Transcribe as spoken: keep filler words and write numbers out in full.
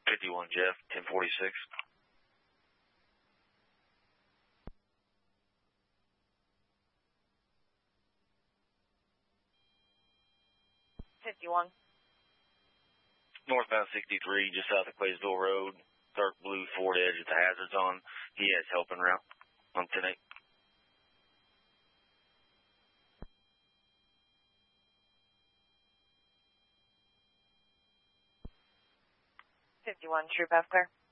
fifty-one Jeff, ten forty-six. fifty-one. Northbound sixty-three, just south of Claysville Road. Dark blue Ford Edge at the hazard zone. He has help en route on ten eight. fifty-one, True Path clear.